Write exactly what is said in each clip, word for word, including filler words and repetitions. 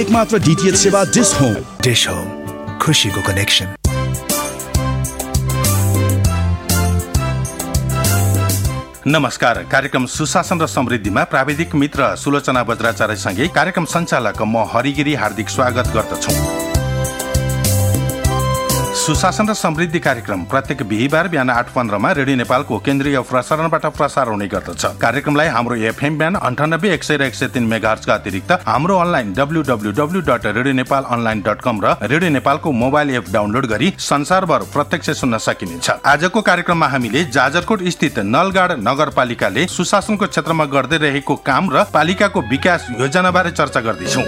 एकमात्र डीटीएच सेवा dish home. Dish home, खुशीको कनेक्सन। नमस्कार। कार्यक्रम सुशासन र समृद्धिमा प्राविधिक मित्र सुलोचना बज्राचार्यसँगै कार्यक्रम सञ्चालक म हरिगिरी हार्दिक स्वागत गर्दछु। सुशासन र समृद्धि कार्यक्रम प्रत्येक बिहिबार बिहान आठ पन्ध्रमा रेडियो नेपालको केन्द्रीय प्रसारणबाट प्रसार हुने गर्दछ। कार्यक्रमलाई हाम्रो एफएम ब्यान्ड अन्ठानब्बे एक सय र एक सय तीन मेगाहर्जका अतिरिक्त हाम्रो online W W W dot radio Nepal online dot कम र रेडियो नेपालको मोबाइल एप डाउनलोड गरी संसारभर प्रत्यक्ष सुन्न सकिनेछ। आजको कार्यक्रममा हामीले जाजरकोट स्थित नलगाड नगरपालिकाले सुशासनको क्षेत्रमा गर्दै रहेको काम र पालिकाको विकास योजनाबारे चर्चा गर्दैछौँ।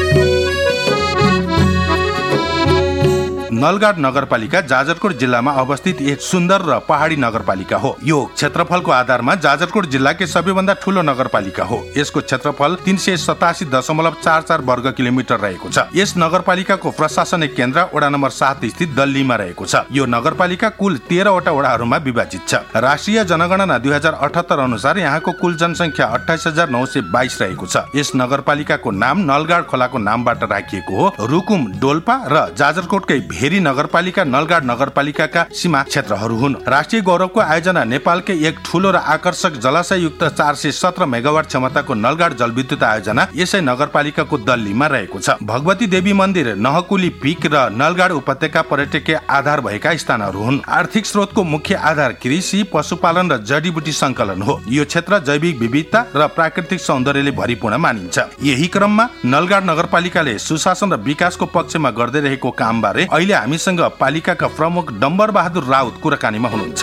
नलगाड नगरपालिका जाजरकोट जिल्लामा अवस्थित एक सुन्दर र पहाडी नगरपालिका हो। यो क्षेत्रफलको आधारमा जाजरकोट जिल्लाकै सबैभन्दा ठूलो नगरपालिका हो। यसको क्षेत्रफल तीन सय सतासी दशमलव चार चार वर्ग किलोमिटर रहेको छ। यस नगरपालिकाको प्रशासनिक केन्द्र वडा नम्बर सात स्थित दल्लीमा रहेको छ। यो नगरपालिका कुल तेह्रवटा वडाहरूमा विभाजित छ। राष्ट्रिय जनगणना दुई हजार अठहत्तर अनुसार यहाँको कुल जनसङ्ख्या अठाइस हजार नौ सय बाइस रहेको छ। यस नगरपालिकाको नाम नलगाड खोलाको नामबाट राखिएको हो। रुकुम, डोल्पा र जाजरकोटकै भेरी नगरपालिका नलगाड नगरपालिकाका सीमा क्षेत्रहरू हुन्। राष्ट्रिय गौरवको आयोजना नेपालकै एक ठूलो र आकर्षक जलाशययुक्त चार सय सत्र मेगावाट क्षमताको नलगाड जलविद्युत आयोजना यसै नगरपालिकाको दल्लीमा रहेको छ। भगवती देवी मन्दिर, नहकुली पिक र नलगाड उपत्यका पर्यटकीय आधार भएका स्थानहरू हुन्। आर्थिक स्रोतको मुख्य आधार कृषि, पशुपालन र जडीबुटी संकलन हो। यो क्षेत्र जैविक विविधता र प्राकृतिक सौन्दर्यले भरिपूर्ण मानिन्छ। यही क्रममा नलगाड नगरपालिकाले सुशासन र विकासको पक्षमा गर्दै रहेको कामबारे अहिले हामीसँग पालिकाका प्रमुख डम्बर बहादुर राउत कुराकानीमा हुनुहुन्छ।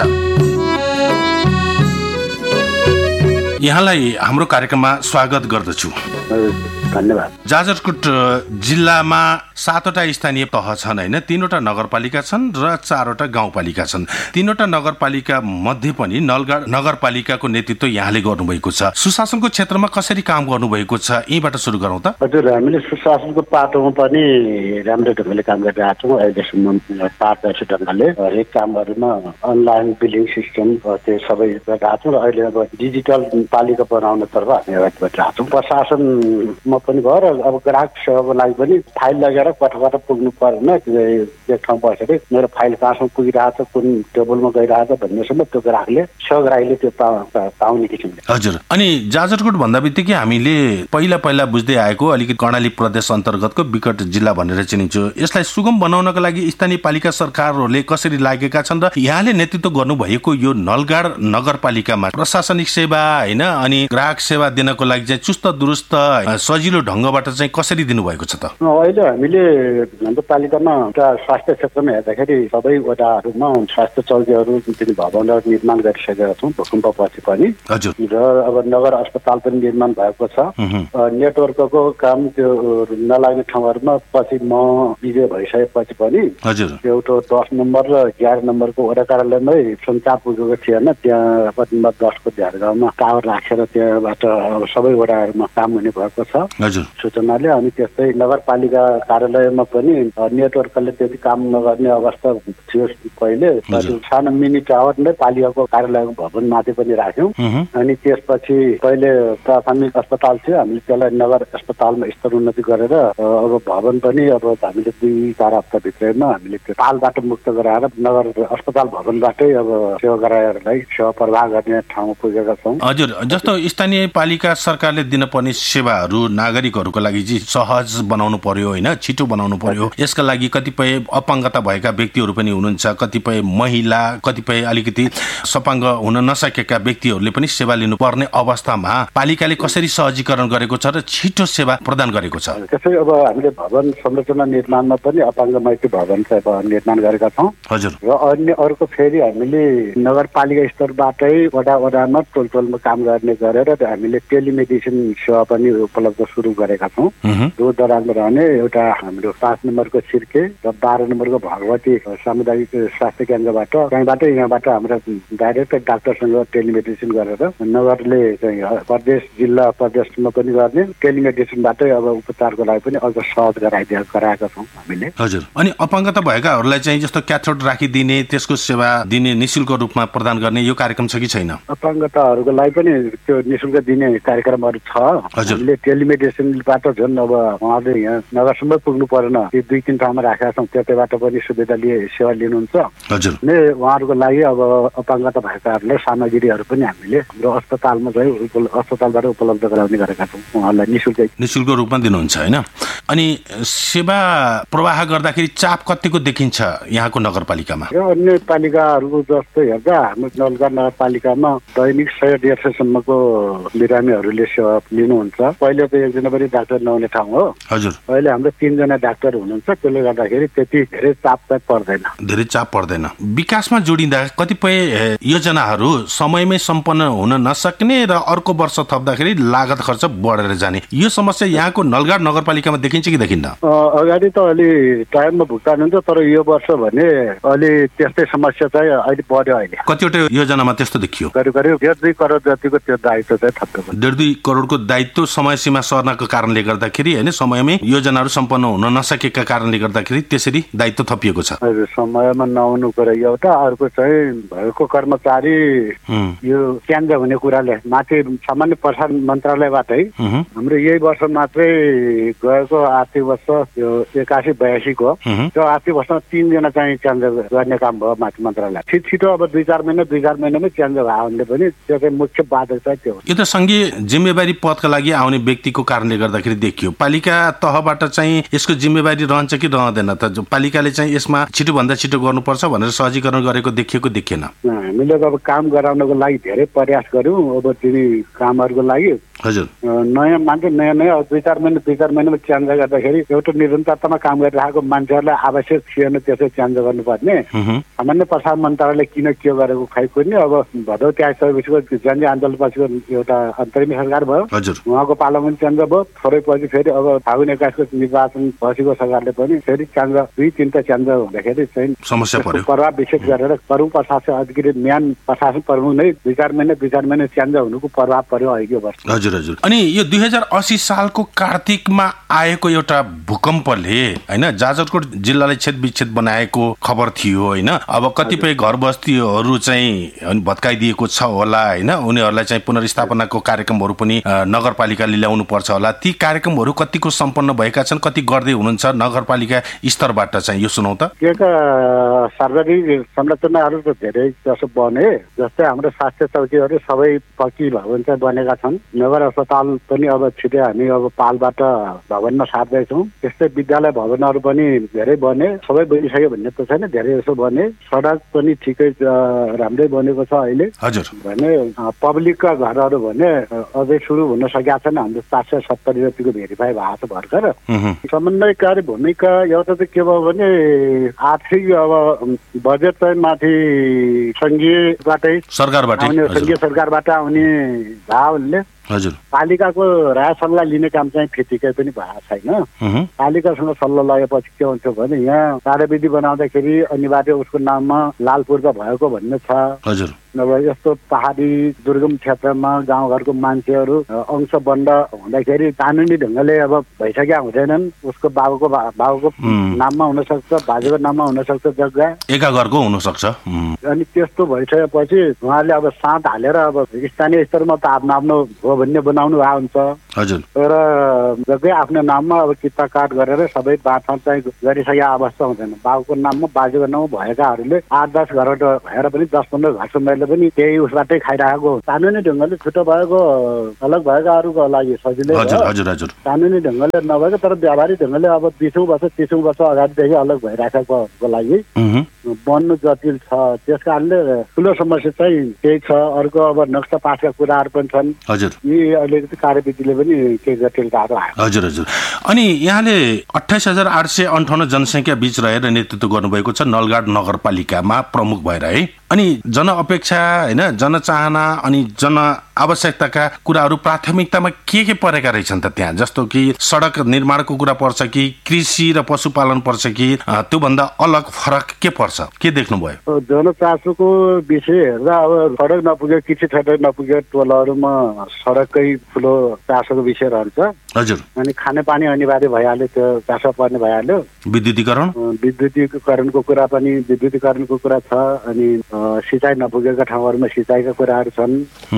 यहाँलाई हाम्रो कार्यक्रममा स्वागत गर्दछु। धन्यवाद। जाजरकोट जिल्लामा सातवटा स्थानीय तह छन् होइन, तीनवटा नगरपालिका छन् र चारवटा गाउँपालिका छन्। तीनवटा नगरपालिका मध्ये पनि नलगाड नगरपालिकाको नेतृत्व यहाँले गर्नुभएको छ। सुशासनको क्षेत्रमा कसरी काम गर्नुभएको छ, यहीँबाट सुरु गरौँ त। हजुर, हामीले सुशासनको पाटोमा पनि राम्रो ढङ्गले काम गरिरहेका छौँ। अहिलेसम्म पारदर्शी ढङ्गले हरेक कामहरूमा अनलाइन बिलिङ सिस्टम त्यो सबै गरिरहेका छौँ र अहिले अब डिजिटल पालिका बनाउनतर्फ हामी अगाडि बढिरहेका छौँ। प्रशासनमा पनि भयो र अब ग्राहक सेवाको लागि पनि फाइल लगेर कता कता पुग्नु परेन। त्यो ठाउँ बसेर मेरो फाइल कहाँसम्म पुगिरहेको छ, कुन टेबलमा गइरहेको छ भन्नेसम्म त्यो ग्राहकले सहग्राहीले त्यो पाउने किसिमले। हजुर, अनि जाजरकोट भन्दा बित्तिकै हामीले पहिला पहिला बुझ्दै आएको अलिकति कर्णाली प्रदेश अन्तर्गतको विकट जिल्ला भनेर चिनिन्छ। यसलाई सुगम बनाउनका लागि स्थानीय पालिका सरकारहरूले कसरी लागेका छन् र यहाँले नेतृत्व गर्नुभएको यो नलगाड नगरपालिकामा प्रशासनिक सेवा होइन अनि ग्राहक सेवा दिनको लागि चाहिँ चुस्त दुरुस्त सजिलो ढङ्गबाट चाहिँ कसरी दिनुभएको छ त? अहिले हामीले हाम्रो पालिकामा एउटा स्वास्थ्य क्षेत्रमा हेर्दाखेरि सबै वडाहरूमा स्वास्थ्य चौकीहरू भवनहरू निर्माण गरिसकेका छौँ भूकम्पपछि पनि। हजुर, र अब नगर अस्पताल पनि निर्माण भएको छ। नेटवर्कको काम त्यो नलाग्ने ठाउँहरूमा पछि म विजय भइसकेपछि पनि हजुर एउटा दस नम्बर र एघार नम्बरको वडा कार्यालयमै सञ्चार पुगेको थिएन। त्यहाँ नम्बर दसको ध्यान गाउँमा टावर राखेर त्यहाँबाट सबै वडाहरूमा काम हुने भएको छ सूचनाले। अनि त्यस्तै नगरपालिका कार्यालयमा पनि नेटवर्कले त्यति काम नगर्ने अवस्था थियो पहिले। सानो मिनी टावर नै पालिकाको कार्यालयको भवनमाथि पनि राख्यौँ। अनि त्यसपछि पहिले प्राथमिक अस्पताल थियो, हामीले त्यसलाई नगर अस्पतालमा स्तरोन्नति गरेर अब भवन पनि अब हामीले दुई चार हप्ताभित्रैमा हामीले त्यो पालबाट मुक्त गराएर नगर अस्पताल भवनबाटै अब सेवाग्राहीहरूलाई सेवा प्रवाह गर्ने ठाउँमा पुगेका छौँ। हजुर, जस्तो स्थानीय पालिका सरकारले दिनपर्ने सेवाहरू नागरिकहरूको लागि चाहिँ सहज बनाउनु पर्यो होइन, छिटो बनाउनु पर्यो। यसका लागि कतिपय अपाङ्गता भएका व्यक्तिहरू पनि हुनुहुन्छ, कतिपय महिला, कतिपय अलिकति सपाङ्ग हुन नसकेका व्यक्तिहरूले पनि सेवा लिनुपर्ने अवस्थामा पालिकाले कसरी सहजीकरण गरेको छ र छिटो सेवा प्रदान गरेको छ? त्यसै अब हामीले भवन संरचना निर्माणमा पनि अपाङ्ग मैत्री भवन चाहिँ निर्माण गरेका छौँ। हजुर, र अन्य अर्को फेरि हामीले नगरपालिका स्तरबाटै वडा वडामा टोल टोलमा काम गर्ने गरेर हामीले टेलिमेडिसिन सेवा पनि उपलब्ध सुरु गरेका छौँ। दूर दराजमा रहने एउटा हाम्रो पाँच नम्बरको सिर्के र बाह्र नम्बरको भगवती सामुदायिक स्वास्थ्य केन्द्रबाट त्यहीँबाट यहाँबाट हाम्रो डाइरेक्ट डाक्टरसँग टेलिमेडिसिन गरेर नगरले चाहिँ प्रदेश जिल्ला प्रदेशमा पनि गर्ने टेलिमेडिसिनबाटै अब उपचारको लागि पनि अझ सहज गराइदिए गराएका छौँ हामीले। हजुर, अनि अपाङ्गता भएकाहरूलाई चाहिँ जस्तो क्याथोड राखिदिने त्यसको सेवा दिने निःशुल्क रूपमा प्रदान गर्ने यो कार्यक्रम छ कि छैन? अपाङ्गताहरूको लागि पनि त्यो निःशुल्क दिने कार्यक्रमहरू छ। हामीले टेलिमेडिसिन स्टेसनबाट झन् अब उहाँले यहाँ नगरसम्म पुग्नु परेन, त्यो दुई तिन ठाउँमा राखेका छौँ, त्यतैबाट पनि सुविधा लिए सेवा लिनुहुन्छ हजुर। ने उहाँहरूको लागि अब अपाङ्गता भएकाहरूलाई सामग्रीहरू पनि हामीले हाम्रो अस्पतालमा चाहिँ अस्पतालबाट उपलब्ध गराउने गरेका छौँ। उहाँहरूलाई निःशुल्क निःशुल्क रूपमा दिनुहुन्छ होइन। अनि सेवा प्रवाह गर्दाखेरि चाप कतिको देखिन्छ यहाँको नगरपालिकामा? अन्य पालिकाहरूको जस्तो हेर्दा हाम्रो नलगा नगरपालिकामा दैनिक सय डेढ सयसम्मको बिरामीहरूले सेवा लिनुहुन्छ। पहिले त एकजना पनि डाक्टर नहुने ठाउँ हो हजुर, अहिले हाम्रो तीनजना डाक्टर हुनुहुन्छ, त्यसले गर्दाखेरि त्यति धेरै चाप चाहिँ पर्दैन, धेरै चाप पर्दैन। विकासमा जोडिँदा कतिपय योजनाहरू समयमै सम्पन्न हुन नसक्ने र अर्को वर्ष थप्दाखेरि लागत खर्च बढेर जाने, यो समस्या यहाँको नलगाड नगरपालिकामा देखिन्छ कि देखिन्न? अगाडि त अलि टाइममा भुक्तान हुन्छ, तर यो वर्ष भने अलि त्यस्तै समस्या चाहिँ अहिले बढ्यो। अहिले कतिवटा योजनामा त्यस्तो देखियो? करिब करिब डेढ दुई करोड जतिको त्यो दायित्व चाहिँ थप्यो। डेढ दुई करोडको दायित्व समय सीमा सर्नको कारणले गर्दाखेरि होइन, समयमै योजनाहरू सम्पन्न हुन नसकेका कारणले गर्दाखेरि त्यसरी दायित्व थपिएको छ। हजुर, समयमा नहुनु कुरा एउटा, अर्को चाहिँ भएको कर्मचारी यो चेन्ज हुने कुराले माथि सामान्य प्रसारण मन्त्रालयबाटै हाम्रो यही वर्ष मात्रै गएको आर्थिक वर्ष यो एकासी बयासीको त्यो आर्थिक वर्षमा तीनजना चाहिँ चेन्ज गर्ने काम भयो माथि मन्त्रालय। छिटो छिटो अब दुई चार महिना दुई चार महिनामै चेन्ज भयो भने पनि त्यो चाहिँ मुख्य बाधक चाहिँ त्यो हो। यो त सङ्घीय जिम्मेवारी पदका लागि आउने व्यक्तिको कारणले गर्दाखेरि देखियो। पालिका तहबाट चाहिँ यसको जिम्मेवारी रहन्छ कि रहँदैन त? पालिकाले चाहिँ यसमा छिटोभन्दा छिटो गर्नुपर्छ भनेर सहजीकरण गरेको देखिएको देखिएन। हामीले अब काम गराउनको लागि धेरै प्रयास गऱ्यौँ। अब तिनी कामहरूको लागि हजुर नयाँ मान्छे नयाँ नयाँ दुई चार महिना दुई चार महिनामा चेन्ज गर्दाखेरि एउटा निरन्तरतामा काम गरिरहेको मान्छेहरूलाई आवश्यक थिएन त्यसै चेन्ज गर्नुपर्ने। सामान्य प्रसारण मन्त्रालयले किन के गरेको खै कुर्ने। अब भदौ त्याग सकेपछिको जनजाति आन्दोलनपछिको एउटा अन्तरिम सरकार भयो, उहाँको पालामा पनि चेन्ज भयो। थोरै पछि फेरि अब फागुन एक्काइसको निर्वाचन पछिको सरकारले पनि फेरि चेन्ज दुई तिनवटा चेन्ज हुँदाखेरि चाहिँ समस्या पर्यो। प्रभाव विशेष गरेर प्रमुख प्रशासन अधिकृत म्यान प्रशासन प्रमुख नै दुई चार महिना दुई चार महिना चेन्ज हुनुको प्रभाव पर्यो अहिले वर्ष। हजुर हजुर। अनि यो दुई हजार अस्सी सालको कार्तिकमा आएको एउटा भूकम्पले होइन जाजरकोट जिल्लालाई छेद विच्छेद बनाएको खबर थियो होइन। अब कतिपय घर बस्तीहरू चाहिँ भत्काइदिएको छ होला होइन, उनीहरूलाई चाहिँ पुनर्स्थापनाको कार्यक्रमहरू पनि नगरपालिकाले ल्याउनु पर्छ होला। ती कार्यक्रमहरू कतिको सम्पन्न भएका छन्, कति गर्दै हुनुहुन्छ नगरपालिका स्तरबाट चाहिँ यो सुनौ त? सार्वजनिक संरचनाहरू त धेरै जसो बने, जस्तै हाम्रो स्वास्थ्य चौकीहरू सबै पक्की भवन चाहिँ बनेका छन्। नगर अस्पताल पनि अब छिटै हामी अब पालबाट भवनमा सार्दैछौँ। त्यस्तै विद्यालय भवनहरू पनि धेरै बने, सबै बनिसक्यो भन्ने त छैन, धेरै जसो बने। सडक पनि ठिकै राम्रै बनेको छ अहिले भने। पब्लिकका घरहरू भने अझै सुरु हुन सकेका छैन। हाम्रो चार सय सत्तरी जतिको भेरिफाई भएको छ भर्खर। समन्वयकारी भूमिका एउटा चाहिँ के भयो भने आर्थिक अब बजेट चाहिँ माथि सङ्घीयबाटै सरकारबाट आउने सङ्घीय सरकारबाट आउने भावले हजुर पालिकाको राय सल्लाह लिने काम चाहिँ फिटिकै पनि भएको छैन। पालिकासँग सल्लाह लगेपछि के हुन्छ भने यहाँ कार्यविधि बनाउँदाखेरि अनिवार्य उसको नाममा लालपुरका भएको भन्ने छ। हजुर अब यस्तो पहाडी दुर्गम क्षेत्रमा गाउँघरको मान्छेहरू अंश बन्द हुँदाखेरि कानुनी ढङ्गले अब भइसकेका हुँदैनन्। उसको बाबुको बाबुको नाममा हुनसक्छ, बाजेको नाममा हुनसक्छ जग्गा, एका घरको हुनसक्छ। अनि त्यस्तो भइसकेपछि उहाँले अब साँध हालेर अब स्थानीय स्तरमा त आफ्नो आफ्नो हो भन्ने बनाउनु भएको हुन्छ। हजुर तर जग्गै आफ्नो नाममा अब किता काट गरेर सबै बाँडफाँड चाहिँ गरिसकेका अवस्था हुँदैन। बाबुको नाममा बाजेको नाममा भएकाहरूले आठ दस घरबाट भएर पनि दस पन्ध्र घरसम्मले पनि त्यही उसबाटै खाइरहेको। कानुनी ढङ्गले छुट्टो भएको अलग भएकाहरूको लागि सजिलै भयो, कानुनी ढङ्गले नभएको तर व्यावहारिक ढङ्गले अब बिसौँ वर्ष तिसौँ वर्ष अगाडिदेखि अलग भइराखेको लागि बन्नु जटिल छ। त्यस कारणले ठुलो समस्या चाहिँ त्यही छ। अर्को अब नक्सा पासका कुराहरू पनि छन्। हजुर यी अलिकति कार्यविधिले पनि केही जटिलताहरू आयो। हजुर हजुर। अनि यहाँले अठाइस हजार आठ सय अन्ठाउन्न जनसङ्ख्या बीच रहेर नेतृत्व गर्नुभएको छ नलगाड नगरपालिकामा प्रमुख भएर है। अनि जनअपेक्षा होइन, जनचाहना अनि जन आवश्यकताका कुराहरू प्राथमिकतामा के के परेका रहेछन् त त्यहाँ? जस्तो कि सडक निर्माणको कुरा पर्छ कि कृषि र पशुपालन पर्छ कि त्योभन्दा अलग फरक के पर्छ? के देख्नुभयो? जनचासोको विषय हेर्दा अब सडक नपुगे, कृषि क्षेत्र नपुगे टोलहरूमा सडककै ठुलो चासोको विषय रहन्छ। हजुर। अनि खानेपानी अनिवार्य भइहाल्यो, त्यो चासो पर्ने भइहाल्यो। विद्युतीकरण विद्युतीकरणको कुरा पनि विद्युतीकरणको कुरा छ। अनि सिँचाइ नपुगेका ठाउँहरूमा सिँचाइका कुराहरू छन्। र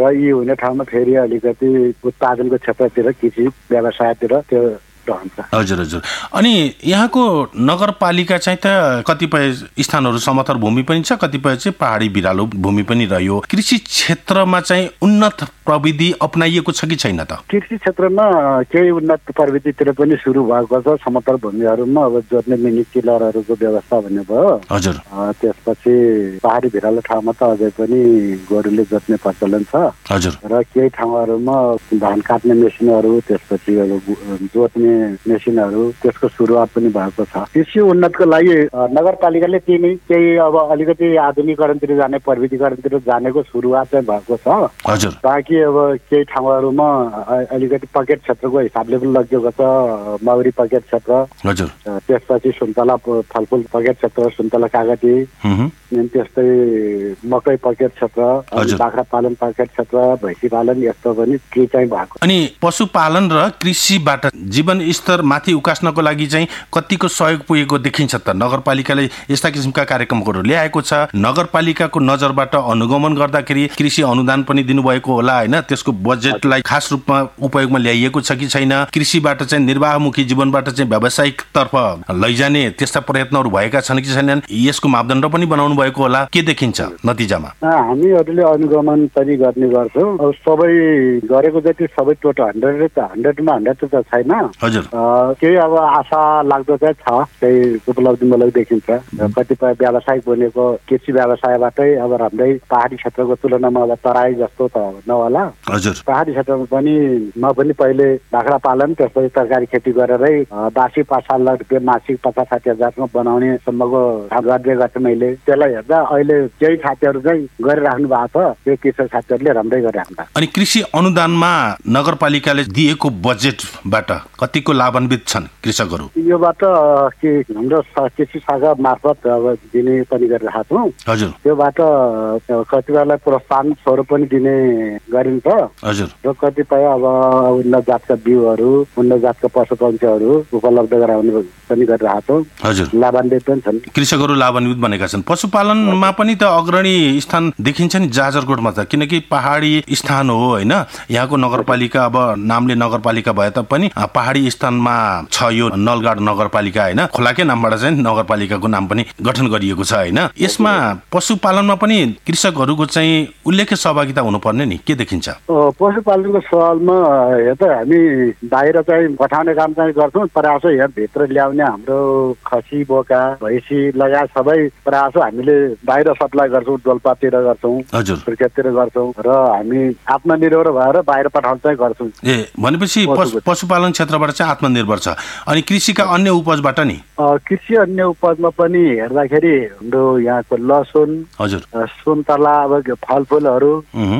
र यी हुने ठाउँमा फेरि अलिकति उत्पादनको क्षेत्रतिर कृषि व्यवसायतिर त्यो रहन्छ। हजुर हजुर। अनि यहाँको नगरपालिका चाहिँ त कतिपय स्थानहरू समथर भूमि पनि छ, कतिपय चाहिँ पहाडी भिरालो भूमि पनि रह्यो। कृषि क्षेत्रमा चाहिँ उन्नत प्रविधि अपनाइएको छ कि छैन त? कृषि क्षेत्रमा केही उन्नत प्रविधितिर पनि सुरु भएको छ। समतल भूमिहरूमा अब जोत्ने मिनी टिलरहरूको व्यवस्था भन्ने भयो। हजुर। त्यसपछि पहाडी भिरालो ठाउँमा त अझै पनि गोरुले जोत्ने प्रचलन छ। हजुर। र केही ठाउँहरूमा धान काट्ने मेसिनहरू, त्यसपछि अब जोत्ने मेसिनहरू, त्यसको सुरुवात पनि भएको छ। कृषि उन्नतको लागि नगरपालिकाले तिनी केही अब अलिकति आधुनिकीकरणतिर जाने, प्रविधिकरणतिर जानेको सुरुवात चाहिँ भएको छ। हजुर। ताकि अब केही ठाउँहरूमा अलिकति पकेट क्षेत्रको हिसाबले पनि लगिएको छ। मौरी पकेट क्षेत्र, हजुर। त्यसपछि सुन्तला फलफुल पकेट क्षेत्र, सुन्तला कागती, त्यस्तै मकै पकेट क्षेत्र, बाख्रा पालन पकेट क्षेत्र, भैँसी पालन, यस्तो पनि केही चाहिँ भएको। अनि पशुपालन र कृषिबाट जीवन स्तर माथि उकास्नको लागि चाहिँ कतिको सहयोग पुगेको देखिन्छ त? नगरपालिकाले यस्ता किसिमका कार्यक्रमहरू ल्याएको छ। नगरपालिकाको नजरबाट अनुगमन गर्दाखेरि कृषि अनुदान पनि दिनुभएको होला होइन? त्यसको बजेटलाई खास रूपमा उपयोगमा ल्याइएको छ कि छैन? कृषिबाट चाहिँ निर्वाहमुखी जीवनबाट चाहिँ व्यावसायिक तर्फ लैजाने त्यस्ता प्रयत्नहरू भएका छन् कि छैनन्? यसको मापदण्ड पनि बनाउनु भएको होला, के देखिन्छ नतिजामा? हामीहरूले अनुगमन पनि गर्ने गर्छौँ। अब सबै गरेको जति सबै टोटल हन्ड्रेड हन्ड्रेडमा हन्ड्रेड त छैन। हजुर। केही अब आशा लाग्दो चाहिँ छ, केही उपलब्धिमूलक देखिन्छ। कतिपय व्यावसायिक बनेको कृषि व्यवसायबाटै अब राम्रै पहाडी क्षेत्रको तुलनामा अब तराई जस्तो त नहोला। हजुर। पहाडी क्षेत्रमा पनि म पनि पहिले बाख्रा पालन, त्यसपछि तरकारी खेती गरेरै बासी पाँच साल लाख रुपियाँ मासिक पचास साठी हजारमा बनाउने सम्मको काम गर्दै गर्थेँ मैले। त्यसलाई हेर्दा अहिले केही साथीहरू चाहिँ गरिराख्नु भएको छ, त्यो कृषक साथीहरूले राम्रै गरिराख्नु भएको। अनि कृषि अनुदानमा नगरपालिकाले दिएको बजेटबाट कतिको लाभान्वित छन् कृषकहरू? योबाट के हाम्रो कृषि शाखा मार्फत अब दिने पनि गरिरहेको छौँ। हजुर। त्योबाट कतिपयलाई प्रोत्साहन स्वरूप पनि दिने गरिन्छ। हजुर। र कतिपय अब उन्नत जातका बिउहरू, उन्नत जातका पशु पक्षीहरू उपलब्ध गराउने पनि गरिरहेको छौँ। हजुर। लाभान्वित पनि छन्, कृषकहरू लाभान्वित बनेका छन्। पशुपालनमा पनि त अग्रणी स्थान देखिन्छ नि जाजरकोटमा त, किनकि पहाडी स्थान हो होइन? यहाँको नगरपालिका अब नामले नगरपालिका भए तापनि पहाडी स्थानमा छ यो नलगाड नगरपालिका होइन? खोलाकै नामबाट चाहिँ नगरपालिकाको नाम पनि गठन गरिएको छ होइन? यसमा पशुपालनमा पनि कृषकहरूको चाहिँ उल्लेख्य सहभागिता हुनुपर्ने नि, के देखिन्छ? पशुपालनको सवालमा हेर्दा हामी बाहिर चाहिँ पठाउने काम चाहिँ गर्छौँ। प्रयास यहाँ भित्र ल्याउने हाम्रो खसी, बोका, भैँसी लगायत सबै प्रयास हामीले बाहिर सप्लाई गर्छौँ। डोल्पातिर गर्छौँ, हजुर, सुर्खेततिर गर्छौँ र हामी आत्मनिर्भर भएर बाहिर पठाउन चाहिँ गर्छौँ। ए भनेपछि पशुपालन क्षेत्रबाट चाहिँ आत्मनिर्भर छ। अनि कृषिका अन्य उपजबाट नि? कृषि अन्य उपजमा पनि हेर्दाखेरि हाम्रो यहाँको लसुन, हजुर, सुन्तला, अब फलफुलहरू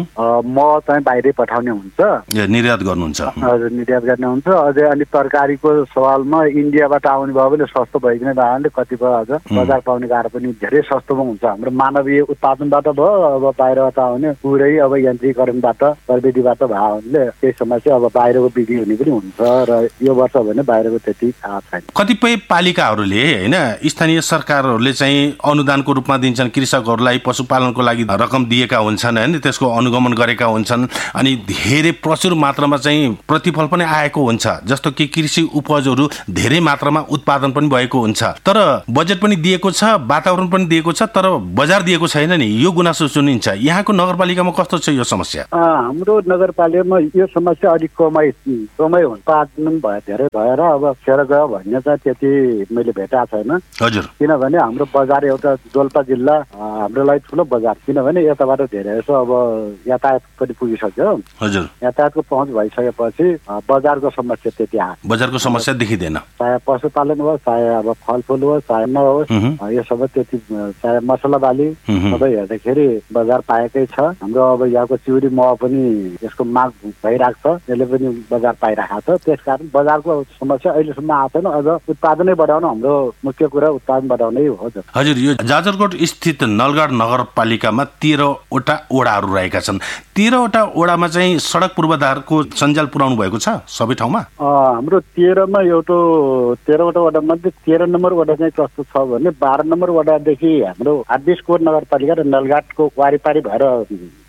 म चाहिँ बाहिरै पठाउने हुन्छ, निर्यात गर्नुहुन्छ? हजुर, निर्यात गर्ने हुन्छ। अझै अनि तरकारीको सवालमा इन्डियाबाट आउने भयो भने सस्तो भइदिने कारणले कतिपय अझ बजार पाउने गाह्रो पनि धेरै सस्तोमा हुन्छ। हाम्रो मानवीय उत्पादनबाट भयो, अब बाहिरबाट आउने पुरै अब यन्त्रीकरणबाट प्रविधिबाट भयो भने केही समस्या अब बाहिरको बिक्री हुने पनि हुन्छ। र यो वर्ष भने बाहिरको त्यति छैन। कतिपय पालिकाहरूले होइन, स्थानीय सरकारहरूले चाहिँ अनुदानको रूपमा दिन्छन् कृषकहरूलाई, पशुपालनको लागि रकम दिएका हुन्छन् होइन? त्यसको अनुगमन गरेका हुन्छन्। अनि धेरै प्रचुर मात्रामा चाहिँ प्रतिफल पनि आएको हुन्छ, जस्तो कि कृषि उपजहरू धेरै मात्रामा उत्पादन पनि भएको हुन्छ। तर बजेट पनि दिएको छ, वातावरण पनि दिएको छ, तर बजार दिएको छैन नि, यो गुनासो सुनिन्छ। यहाँको नगरपालिकामा कस्तो छ यो समस्या? हाम्रो नगरपालिकामा यो समस्या अलिक कमै कमै हुन्छ। उत्पादन भयो धेरै भएर अब खेर गयो भन्ने चाहिँ त्यति मैले भेटाएको छैन। हजुर। किनभने हाम्रो बजार एउटा डोल्पा जिल्ला हाम्रो लागि ठुलो बजार, किनभने यताबाट धेरै जसो अब यातायात पनि पुगिसक्यो। हजुर। यातायातको पहुँच भइसकेपछि बजारको समस्या त्यति आयो। बजारको समस्या देखिँदैन, चाहे पशुपालन होस्, चाहे अब फलफुल होस्, चाहे नहोस्, यो सबै त्यति, चाहे मसला बाली सबै हेर्दाखेरि बजार पाएकै छ। हाम्रो अब यहाँको चिउरी मह पनि यसको माग भइरहेको छ, यसले पनि बजार पाइरहेको छ। त्यसकारण बजारको समस्या अहिलेसम्म आएको छैन। अझ उत्पादनै बढाउनु हाम्रो मुख्य कुरा, उत्पादन बढाउनै हो। हजुर, यो जाजरकोट स्थित नलगाड नगरपालिकामा तेह्रवटा ओडाहरू रहेका छन्। तेह्रवटा ओडामा चाहिँ सडक पूर्वाधारको सञ्जाल पुर्याउनु भएको छ सबै ठाउँमा? हाम्रो तेह्रमा एउटा तेह्रवटा वडा मध्ये तेह्र नम्बर वडा चाहिँ कस्तो छ भने बाह्र नम्बर वडादेखि हाम्रो आदिसकोट नगरपालिका र नलगाडको वारिपारी भएर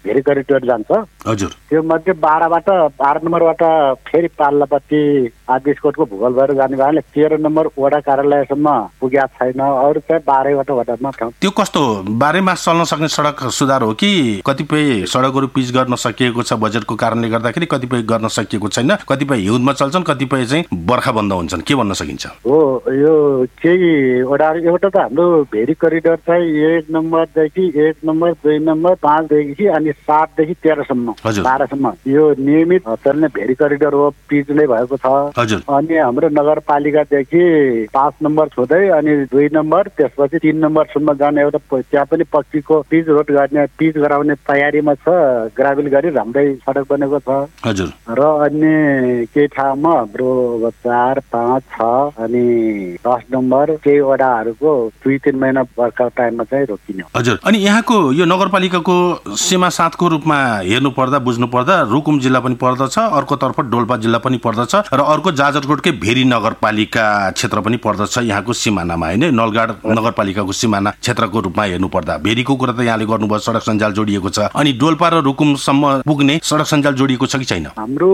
भेरी करिडोर जान्छ। हजुर। त्यो मध्ये बाह्रबाट बाह्र नम्बरबाट फेरि पाल्लापट्टि आदिसकोटको भूगोल भएर जाने भएले तेह्र नम्बर वडा कार्यालयसम्म पुगेको छैन। अरू चाहिँ बाह्रैवटा वडामा ठाउँ। त्यो कस्तो बाह्रै मास चल्न सक्ने सडक सुधार हो कि कतिपय सडकहरू पिच गर्न सकिएको छ बजेटको कारणले गर्दाखेरि, कतिपय गर्न सकिएको छैन, कतिपय हिउँदमा चल्छन्, कतिपय चाहिँ बर्खा बन्द हुन्छन्, के भन्न सकिन्छ? हो, यो केही वडा एउटा त हाम्रो भेरी करिडोर चाहिँ एक नम्बरदेखि एक नम्बर दुई नम्बर पाँचदेखि अनि सातदेखि तेह्रसम्म बाह्रसम्म यो नियमित चल्ने भेरी करिडोर हो, पिच नै भएको छ। अनि हाम्रो नगरपालिकादेखि पाँच नम्बर छुँदै अनि दुई नम्बर त्यसपछि तीन नम्बरसम्म जाने एउटा त्यहाँ पनि पक्कीको पिच रोड गर्ने पिच गराउने तयारीमा छ। ग्राभेल गरी राम्रै सडक बनेको छ। हजुर। र अन्य केही ठाउँमा हाम्रो चार पाँच छ अनि दस नम्बर केही वडाहरूको दुई तीन महिना बर्खा टाइममा चाहिँ रोकिने। हजुर। अनि यहाँको यो नगरपालिकाको सीमा साथको रूपमा हेर्नु पर्दा बुझ्नु पर्दा रुकुम जिल्ला पनि पर्दछ, अर्कोतर्फ डोल्पा जिल्ला पनि पर्दछ र अर्को जाजरकोटकै भेरी नगरपालिका क्षेत्र पनि पर्दछ यहाँको सिमानामा, होइन? नलगाड नगरपालिकाको सिमाना क्षेत्रको रूपमा हेर्नु पर्दा भेरीको कुरा त यहाँले गर्नुभयो, सडक सञ्जाल जोडिएको छ। अनि डोल्पा र रुकुमसम्म पुग्ने सडक सञ्जाल जोडिएको छ कि छैन? हाम्रो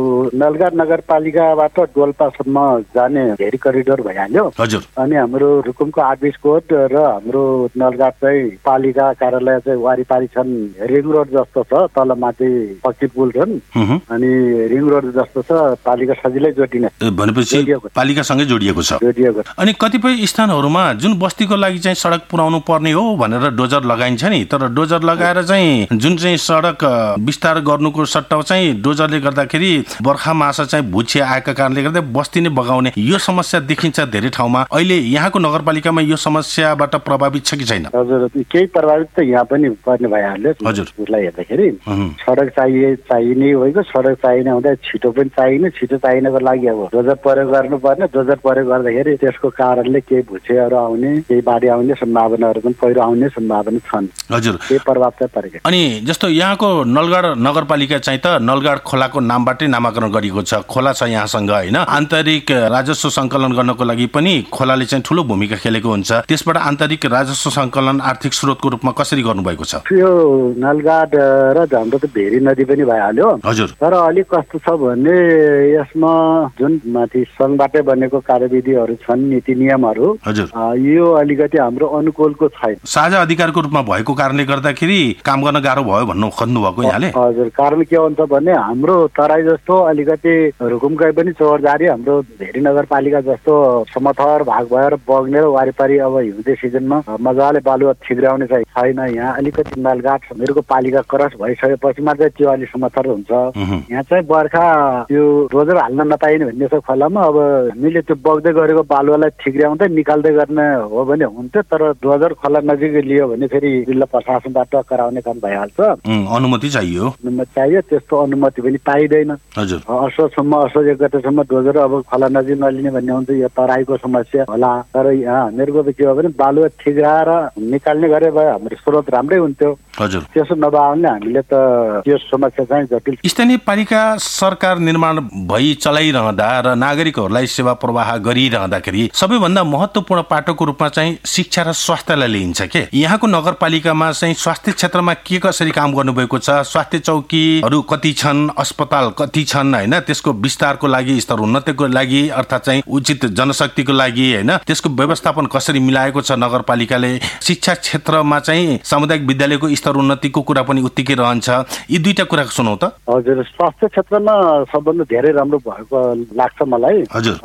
नलगाड नगरपालिकाबाट डोल्पासम्म जाने भेरी करिडोर भइहाल्यो। हजुर। अनि हाम्रो रुकुमको आदिसकोट र हाम्रो नलगाड चाहिँ पालिका कार्यालय चाहिँ वारिपारि छन्। रिङ रोड जस्तो छ, तल माथि पक्की पुल छन् अनि रिङ रोड जस्तो छ, पालिका सजिलै जोडिने भनेपछि पालिकासँगै जोडिएको छ। जोडिएको। अनि कतिपय स्थानहरूमा जुन बस्तीको लागि चाहिँ सडक पुर्याउनु पर्ने हो भनेर डोजर लगाइन्छ नि, तर डोजर लगाएर चाहिँ जुन चाहिँ सडक विस्तार गर्नुको सट्टा चाहिँ डोजरले गर्दाखेरि बर्खा मास चाहिँ भुचिया आएका कारणले गर्दा बस्ती नै बगाउने यो समस्या देखिन्छ धेरै ठाउँमा। अहिले यहाँको नगरपालिकामा यो समस्याबाट प्रभावित छ कि छैन? हजुर, केही प्रभावित त यहाँ पनि पर्ने भइहाल्यो। हजुर। उसलाई हेर्दाखेरि सडक चाहिए चाहिने होइन, सडक चाहिने हुँदा छिटो पनि चाहिने, छिटो चाहिनको लागि अब डोजर प्रयोग गर्नुपर्ने। डोजर प्रयोग गर्दाखेरि त्यसको कारणले केही भुचेहरू आउने, केही बाढी आउने सम्भावनाहरू पनि, पहिरो आउने सम्भावना छन्। हजुर। केही प्रभाव चाहिँ परेको। अनि जस्तो यहाँको नलगाड नगरपालिका चाहिँ त नलगाड खोलाको नामबाटै नामाकरण गरिएको छ। खोला छ यहाँसँग, होइन? आन्तरिक राजस्व सङ्कलन गर्नको लागि पनि खोलाले चाहिँ ठुलो भूमिका खेलेको हुन्छ। त्यसबाट आन्तरिक राजस्व सङ्कलन आर्थिक स्रोतको रूपमा कसरी गर्नुभएको छ? यो नलगाड र हाम्रो त भेरी नदी पनि भइहाल्यो। हजुर। तर अलिक कस्तो छ भने यसमा जुन माथि सङ्घबाटै बनेको कार्यविधिहरू छन्, नीति नियमहरू, हजुर, यो अलिकति हाम्रो अनुकूलको छैन। साझा अधिकारको रूपमा भएको कारणले गर्दाखेरि काम गर्न गाह्रो भयो भन्नु खोज्नु भएको यहाँले? हजुर। कारण के हुन्छ भने हाम्रो तराई जस्तो अलिकति रुकुमकै पनि चौरजारी, हाम्रो भेरी नगरपालिका जस्तो समथर भाग भएर बग्ने र वारिपारि अब हिउँदे सिजनमा मजाले बालुवा छिग्राउने चाहिँ छैन। यहाँ अलिकति नलगाड हामीहरूको पालिका क्रस भइसकेपछि मात्रै त्यो अलिक समथर हुन्छ। यहाँ चाहिँ बर्खा त्यो रोजर हाल्न नपाइने भन्ने छ खोलामा। अब हामीले त्यो बग्दै गरेको बालुवालाई छिग्राउँदै निकाल्दै गर्ने हो भने हुन्थ्यो, तर डोजर खोला नजिक लियो भने फेरि जिल्ला प्रशासनबाट कराउने काम भइहाल्छ। अनुमति चाहियो। अनुमति चाहियो, त्यस्तो अनुमति पनि पाइँदैन। हजुर। असोजसम्म असोज एक गतेसम्म डोजर अब खोला नजिक नलिने भन्ने हुन्छ, यो तराईको समस्या होला। तर यहाँ हामीहरूको के हो भने बालुवा छिग्राएर निकाल्ने गरे भए हाम्रो स्रोत राम्रै हुन्थ्यो। हजुर। त्यसो नभए हामीले त त्यो समस्या चाहिँ जटिल। स्थानीय पालिका सरकार निर्माण भई चलाइरहँदा र नागरिकहरूलाई सेवा प्रवाह गरिरहँदाखेरि सबैभन्दा महत्त्वपूर्ण पाटोको रूपमा चाहिँ शिक्षा र स्वास्थ्यलाई लिइन्छ के? यहाँको नगरपालिकामा चाहिँ स्वास्थ्य क्षेत्रमा के कसरी काम गर्नुभएको छ? स्वास्थ्य चौकीहरू कति छन्, अस्पताल कति छन्, होइन? त्यसको विस्तारको लागि, स्तर उन्नतिको लागि अर्थात् चाहिँ उचित जनशक्तिको लागि, होइन, त्यसको व्यवस्थापन कसरी मिलाएको छ नगरपालिकाले? शिक्षा क्षेत्रमा चाहिँ सामुदायिक विद्यालयको स्तर उन्नतिको कुरा पनि उत्तिकै रहन्छ। यी दुईटा कुरा सुनौ त। हजुर। स्वास्थ्य क्षेत्रमा सबभन्दा धेरै राम्रो भएको लाग्छ मलाई। हजुर।